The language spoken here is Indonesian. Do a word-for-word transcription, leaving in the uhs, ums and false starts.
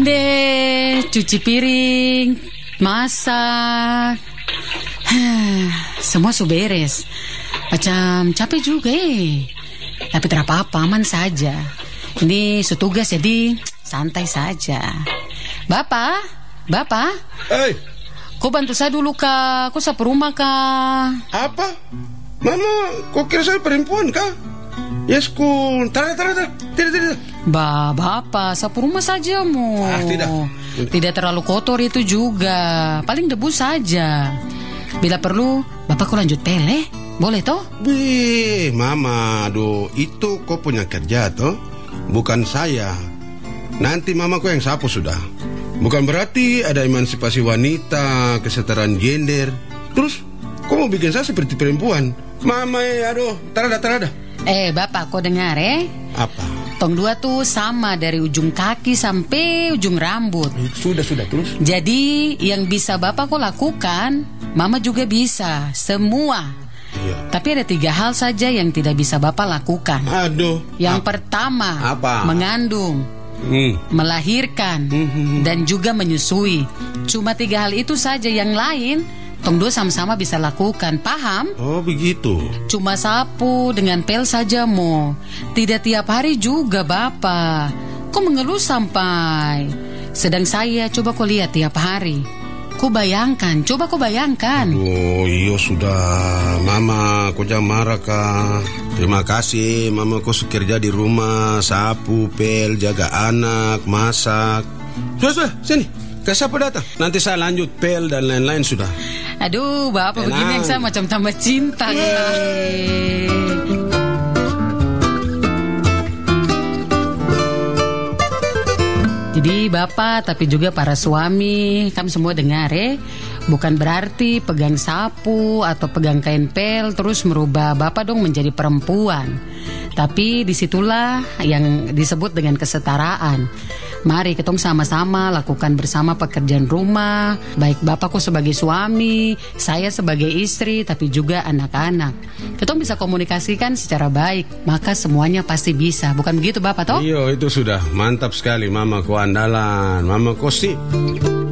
deh, cuci piring, masak. Semua sudah beres. Macam capek juga eh. Tapi tidak apa-apa, aman saja. Ini setugas jadi santai saja. Bapak, Bapak. Hei, kau bantu saya dulu kak. Kau sapu rumah kak. apa? Mama, kau kira saya perempuan kah? Yes, ku. Tidak, tidak, tidak, tidak, tidak. Bah, Bapak, sapu rumah saja mu. Ah, tidak. Tidak terlalu kotor itu juga. Paling debu saja. Bila perlu, Bapak kau lanjut pele. Boleh toh? Wih, Mama, aduh, itu kau punya kerja toh, bukan saya. Nanti Mama kau yang sapu sudah. Bukan berarti ada emansipasi wanita, kesetaraan gender. Terus, kau mau bikin saya seperti perempuan? Mama, eh, aduh, terada, terada. Eh, Bapak, kau dengar eh? Apa? Tong dua tuh sama dari ujung kaki sampai ujung rambut. Sudah, sudah, terus. Jadi, yang bisa Bapak kau lakukan, Mama juga bisa. Semua. Iya. Tapi ada tiga hal saja yang tidak bisa Bapak lakukan. Aduh. Yang Ap- pertama, Apa? mengandung, hmm. melahirkan, Hmm. dan juga menyusui. Cuma tiga hal itu saja, yang lain tong dua sama-sama bisa lakukan, paham? Oh, begitu. Cuma sapu dengan pel saja mo. Tidak tiap hari juga Bapak. Kok mengeluh sampai? Sedang saya coba kau lihat tiap hari. Kau bayangkan, coba kau bayangkan. Oh iya sudah, Mama, kau jangan marah kak. Terima kasih, Mama kau kerja di rumah, sapu, pel, jaga anak, masak. Sudah, sudah, sini, ke siapa datang? Nanti saya lanjut pel dan lain-lain sudah. Aduh, Bapak Tenang. begini yang saya macam tambah cinta. Eh. Jadi Bapak tapi juga para suami, kami semua dengar ya, bukan berarti pegang sapu atau pegang kain pel terus merubah Bapak dong menjadi perempuan. Tapi disitulah yang disebut dengan kesetaraan. Mari ketong sama-sama lakukan bersama pekerjaan rumah. Baik Bapakku sebagai suami, saya sebagai istri, tapi juga anak-anak. Ketong bisa komunikasikan secara baik, maka semuanya pasti bisa. Bukan begitu Bapak toh? Iya itu sudah, mantap sekali Mama kau andalan, Mama kau sip.